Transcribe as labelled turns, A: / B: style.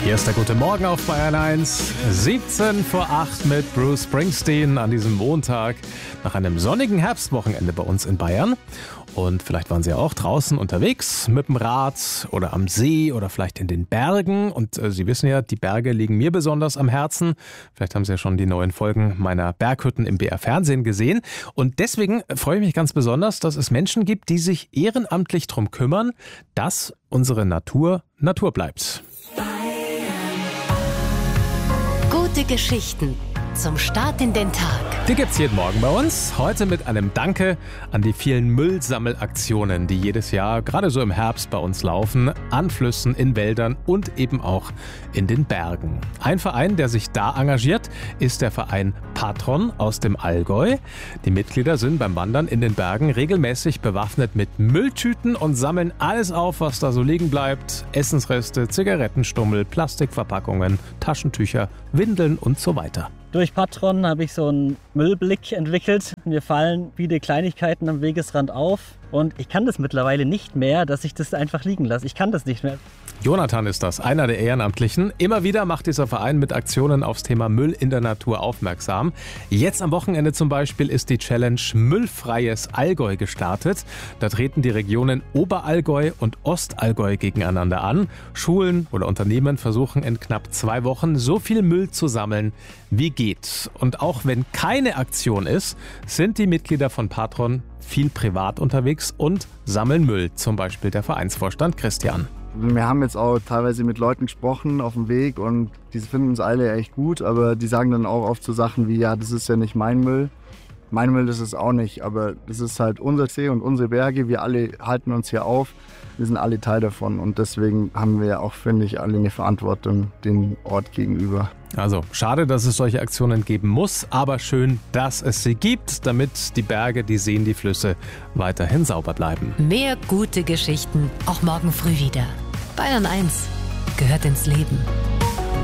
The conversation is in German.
A: Hier ist der Gute Morgen auf Bayern 1. 17 vor 8 mit Bruce Springsteen an diesem Montag nach einem sonnigen Herbstwochenende bei uns in Bayern. Und vielleicht waren Sie ja auch draußen unterwegs mit dem Rad oder am See oder vielleicht in den Bergen. Und Sie wissen ja, die Berge liegen mir besonders am Herzen. Vielleicht haben Sie ja schon die neuen Folgen meiner Berghütten im BR Fernsehen gesehen. Und deswegen freue ich mich ganz besonders, dass es Menschen gibt, die sich ehrenamtlich darum kümmern, dass unsere Natur Natur bleibt.
B: Gute Geschichten zum Start in den Tag.
A: Die gibt's jeden Morgen bei uns. Heute mit einem Danke an die vielen Müllsammelaktionen, die jedes Jahr, gerade so im Herbst bei uns laufen, an Flüssen, in Wäldern und eben auch in den Bergen. Ein Verein, der sich da engagiert, ist der Verein Patron aus dem Allgäu. Die Mitglieder sind beim Wandern in den Bergen regelmäßig bewaffnet mit Mülltüten und sammeln alles auf, was da so liegen bleibt. Essensreste, Zigarettenstummel, Plastikverpackungen, Taschentücher, Windeln und so weiter.
C: Durch Patron habe ich so einen Müllblick entwickelt. Mir fallen viele Kleinigkeiten am Wegesrand auf und ich kann das mittlerweile nicht mehr, dass ich das einfach liegen lasse. Ich kann das nicht mehr.
A: Jonathan ist das, einer der Ehrenamtlichen. Immer wieder macht dieser Verein mit Aktionen aufs Thema Müll in der Natur aufmerksam. Jetzt am Wochenende zum Beispiel ist die Challenge Müllfreies Allgäu gestartet. Da treten die Regionen Oberallgäu und Ostallgäu gegeneinander an. Schulen oder Unternehmen versuchen in knapp 2 Wochen so viel Müll zu sammeln, wie geht. Und auch wenn keine Aktion ist, sind die Mitglieder von Patron viel privat unterwegs und sammeln Müll. Zum Beispiel der Vereinsvorstand Christian.
D: Wir haben jetzt auch teilweise mit Leuten gesprochen auf dem Weg und die finden uns alle echt gut, aber die sagen dann auch oft so Sachen wie, ja, das ist ja nicht mein Müll. Mein Müll ist es auch nicht, aber das ist halt unser See und unsere Berge. Wir alle halten uns hier auf. Wir sind alle Teil davon und deswegen haben wir auch, finde ich, alle eine Verantwortung dem Ort gegenüber.
A: Also schade, dass es solche Aktionen geben muss, aber schön, dass es sie gibt, damit die Berge, die Seen, die Flüsse weiterhin sauber bleiben.
B: Mehr gute Geschichten auch morgen früh wieder. Bayern 1 gehört ins Leben.